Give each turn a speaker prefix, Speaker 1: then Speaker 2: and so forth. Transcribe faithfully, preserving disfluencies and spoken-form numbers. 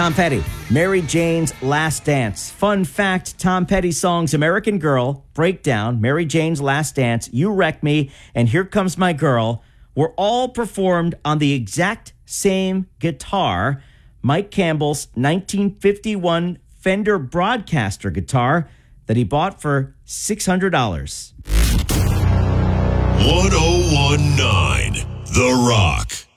Speaker 1: Tom Petty, Mary Jane's Last Dance. Fun fact, Tom Petty songs American Girl, Breakdown, Mary Jane's Last Dance, You Wreck Me, and Here Comes My Girl were all performed on the exact same guitar, Mike Campbell's nineteen fifty-one Fender Broadcaster guitar that he bought for six hundred dollars.
Speaker 2: one oh one point nine The Rock.